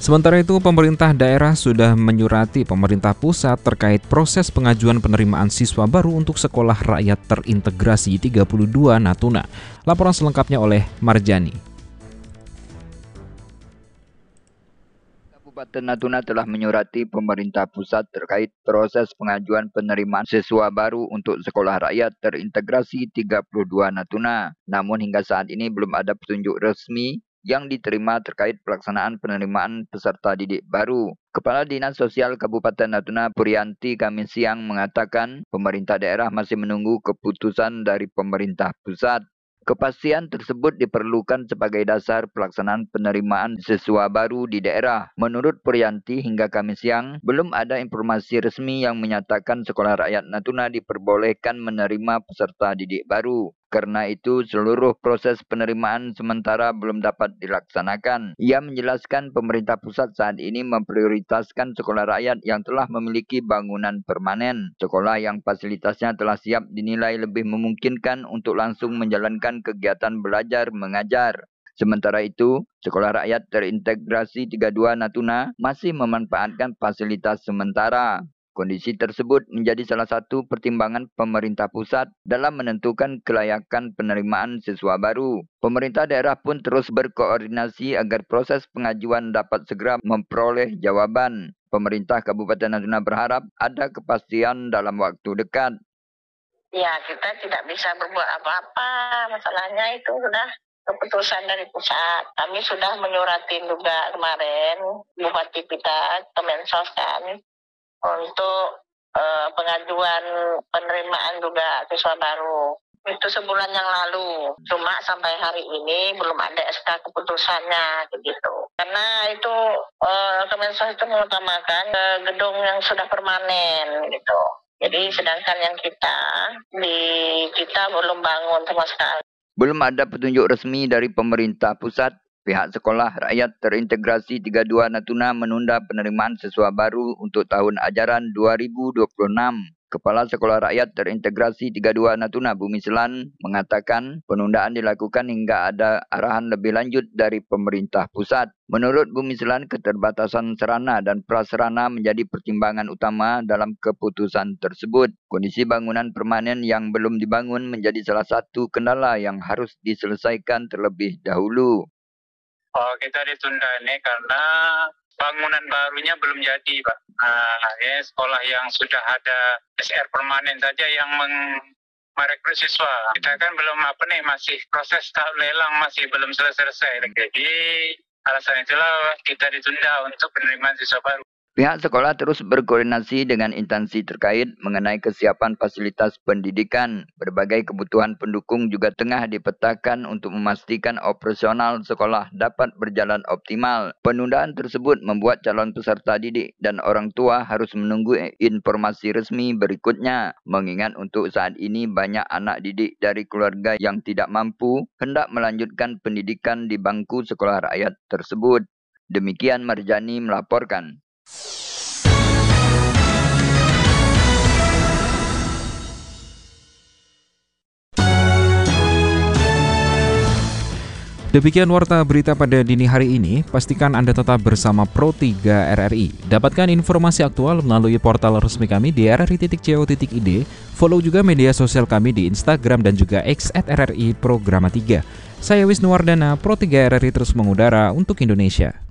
Sementara itu, pemerintah daerah sudah menyurati pemerintah pusat terkait proses pengajuan penerimaan siswa baru untuk sekolah rakyat terintegrasi 32 Natuna. Laporan selengkapnya oleh Marjani. Kabupaten Natuna telah menyurati pemerintah pusat terkait proses pengajuan penerimaan siswa baru untuk sekolah rakyat terintegrasi 32 Natuna. Namun hingga saat ini belum ada petunjuk resmi yang diterima terkait pelaksanaan penerimaan peserta didik baru. Kepala Dinas Sosial Kabupaten Natuna Purianti Kamis siang mengatakan pemerintah daerah masih menunggu keputusan dari pemerintah pusat. Kepastian tersebut diperlukan sebagai dasar pelaksanaan penerimaan siswa baru di daerah. Menurut Purianti, hingga Kamis siang, belum ada informasi resmi yang menyatakan sekolah rakyat Natuna diperbolehkan menerima peserta didik baru. Karena itu, seluruh proses penerimaan sementara belum dapat dilaksanakan. Ia menjelaskan pemerintah pusat saat ini memprioritaskan sekolah rakyat yang telah memiliki bangunan permanen. Sekolah yang fasilitasnya telah siap dinilai lebih memungkinkan untuk langsung menjalankan kegiatan belajar mengajar. Sementara itu, sekolah rakyat terintegrasi 32 Natuna masih memanfaatkan fasilitas sementara. Kondisi tersebut menjadi salah satu pertimbangan pemerintah pusat dalam menentukan kelayakan penerimaan siswa baru. Pemerintah daerah pun terus berkoordinasi agar proses pengajuan dapat segera memperoleh jawaban. Pemerintah Kabupaten Natuna berharap ada kepastian dalam waktu dekat. Ya, kita tidak bisa berbuat apa-apa. Masalahnya itu sudah keputusan dari pusat. Kami sudah menyuratin juga kemarin Bupati kita, Kemensos kan, untuk pengajuan penerimaan juga siswa baru. Itu sebulan yang lalu. Cuma sampai hari ini belum ada SK keputusannya begitu. Karena itu Kemensos itu mengutamakan gedung yang sudah permanen gitu. Jadi sedangkan yang kita belum bangun sama sekali. Belum ada petunjuk resmi dari pemerintah pusat. Pihak sekolah rakyat terintegrasi 32 Natuna menunda penerimaan siswa baru untuk tahun ajaran 2026. Kepala Sekolah Rakyat Terintegrasi 32 Natuna Bumi Selan mengatakan penundaan dilakukan hingga ada arahan lebih lanjut dari pemerintah pusat. Menurut Bumi Selan, keterbatasan sarana dan prasarana menjadi pertimbangan utama dalam keputusan tersebut. Kondisi bangunan permanen yang belum dibangun menjadi salah satu kendala yang harus diselesaikan terlebih dahulu. Kita ditunda ini karena bangunan barunya belum jadi, Pak. Sekolah yang sudah ada SR permanen saja yang merekrut siswa. Kita kan belum masih proses tahap lelang masih belum selesai. Jadi alasan itulah kita ditunda untuk penerimaan siswa baru. Pihak sekolah terus berkoordinasi dengan instansi terkait mengenai kesiapan fasilitas pendidikan. Berbagai kebutuhan pendukung juga tengah dipetakan untuk memastikan operasional sekolah dapat berjalan optimal. Penundaan tersebut membuat calon peserta didik dan orang tua harus menunggu informasi resmi berikutnya. Mengingat untuk saat ini banyak anak didik dari keluarga yang tidak mampu hendak melanjutkan pendidikan di bangku sekolah rakyat tersebut. Demikian Marjani melaporkan. Demikian warta berita pada dini hari ini. Pastikan Anda tetap bersama Pro3 RRI. Dapatkan informasi aktual melalui portal resmi kami di rri.co.id. Follow juga media sosial kami di Instagram dan juga X @RRI Programa 3. Saya Wisnu Wardana, Pro3 RRI terus mengudara untuk Indonesia.